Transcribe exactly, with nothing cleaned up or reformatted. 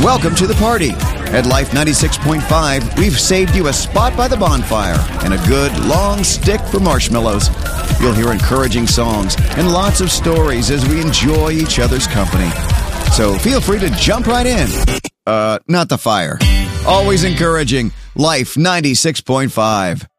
Welcome to the party. At Life ninety-six point five, we've saved you a spot by the bonfire and a good long stick for marshmallows. You'll hear encouraging songs and lots of stories as we enjoy each other's company. So feel free to jump right in. Uh, not the fire. Always encouraging. Life ninety-six point five.